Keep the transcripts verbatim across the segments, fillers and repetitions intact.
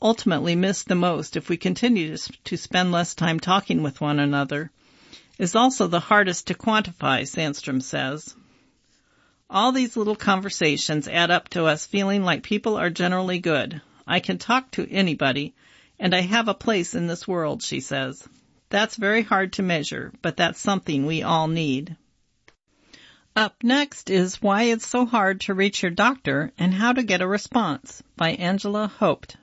ultimately miss the most if we continue to spend less time talking with one another is also the hardest to quantify, Sandstrom says. All these little conversations add up to us feeling like people are generally good. I can talk to anybody, and I have a place in this world, she says. That's very hard to measure, but that's something we all need. Up next is Why It's So Hard to Reach Your Doctor and How to Get a Response by Angela Hoped.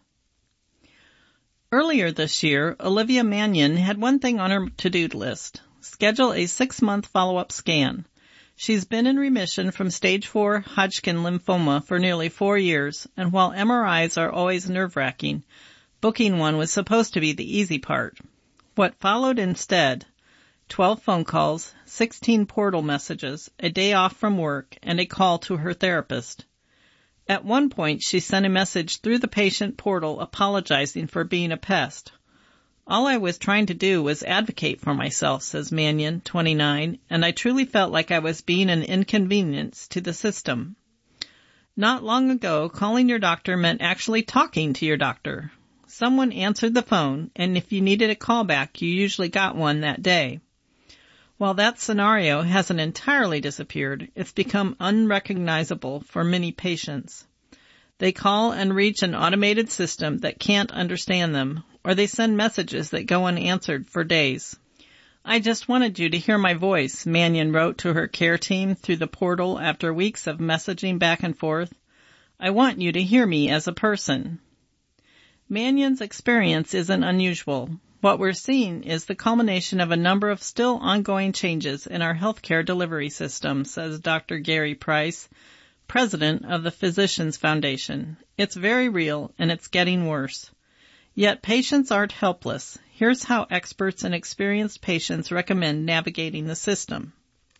Earlier this year, Olivia Mannion had one thing on her to-do list: schedule a six-month follow-up scan. She's been in remission from stage four Hodgkin lymphoma for nearly four years, and while M R Is are always nerve-wracking, booking one was supposed to be the easy part. What followed instead: twelve phone calls, sixteen portal messages, a day off from work, and a call to her therapist. At one point, she sent a message through the patient portal apologizing for being a pest. All I was trying to do was advocate for myself, says Mannion, twenty-nine, and I truly felt like I was being an inconvenience to the system. Not long ago, calling your doctor meant actually talking to your doctor. Someone answered the phone, and if you needed a callback, you usually got one that day. While that scenario hasn't entirely disappeared, it's become unrecognizable for many patients. They call and reach an automated system that can't understand them, or they send messages that go unanswered for days. I just wanted you to hear my voice, Mannion wrote to her care team through the portal after weeks of messaging back and forth. I want you to hear me as a person. Mannion's experience isn't unusual. What we're seeing is the culmination of a number of still ongoing changes in our healthcare delivery system, says Doctor Gary Price, president of the Physicians Foundation. It's very real, and it's getting worse. Yet patients aren't helpless. Here's how experts and experienced patients recommend navigating the system.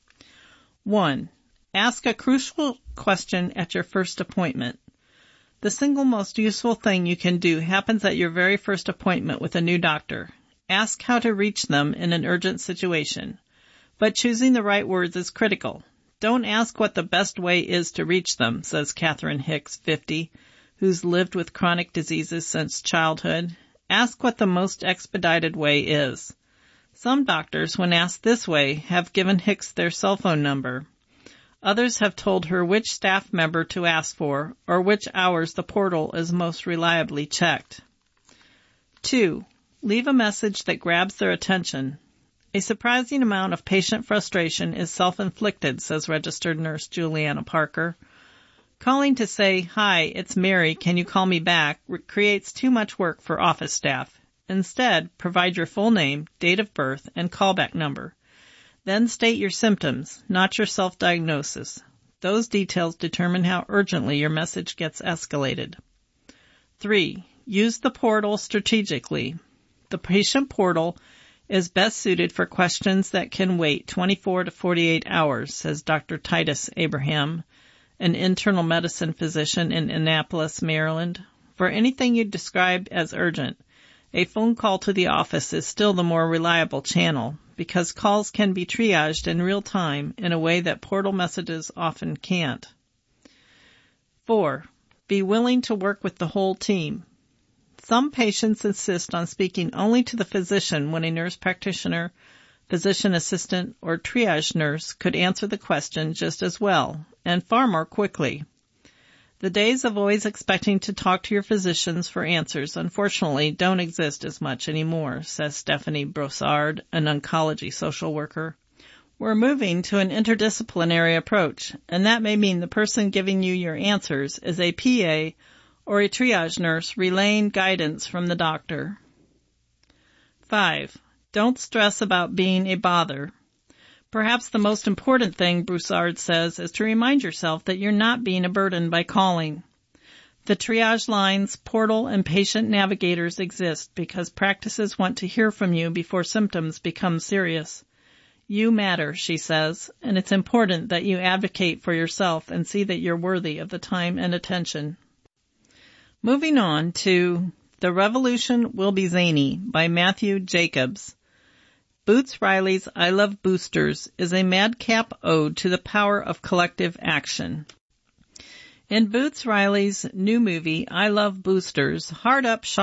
One, ask a crucial question at your first appointment. The single most useful thing you can do happens at your very first appointment with a new doctor. Ask how to reach them in an urgent situation. But choosing the right words is critical. Don't ask what the best way is to reach them, says Catherine Hicks, fifty, who's lived with chronic diseases since childhood. Ask what the most expedited way is. Some doctors, when asked this way, have given Hicks their cell phone number. Others have told her which staff member to ask for or which hours the portal is most reliably checked. Two, leave a message that grabs their attention. A surprising amount of patient frustration is self-inflicted, says registered nurse Juliana Parker. Calling to say, "Hi, it's Mary, can you call me back?" creates too much work for office staff. Instead, provide your full name, date of birth, and callback number. Then state your symptoms, not your self-diagnosis. Those details determine how urgently your message gets escalated. Three, use the portal strategically. The patient portal is best suited for questions that can wait twenty-four to forty-eight hours, says Doctor Titus Abraham, an internal medicine physician in Annapolis, Maryland. For anything you describe as urgent, a phone call to the office is still the more reliable channel, because calls can be triaged in real time in a way that portal messages often can't. Four, be willing to work with the whole team. Some patients insist on speaking only to the physician when a nurse practitioner, physician assistant, or triage nurse could answer the question just as well, and far more quickly. The days of always expecting to talk to your physicians for answers, unfortunately, don't exist as much anymore, says Stephanie Brossard, an oncology social worker. We're moving to an interdisciplinary approach, and that may mean the person giving you your answers is a P A or a triage nurse relaying guidance from the doctor. Five, don't stress about being a bother. Perhaps the most important thing, Broussard says, is to remind yourself that you're not being a burden by calling. The triage lines, portal, and patient navigators exist because practices want to hear from you before symptoms become serious. You matter, she says, and it's important that you advocate for yourself and see that you're worthy of the time and attention. Moving on to The Revolution Will Be Zany by Matthew Jacobs. Boots Riley's I Love Boosters is a madcap ode to the power of collective action. In Boots Riley's new movie, I Love Boosters, hard-up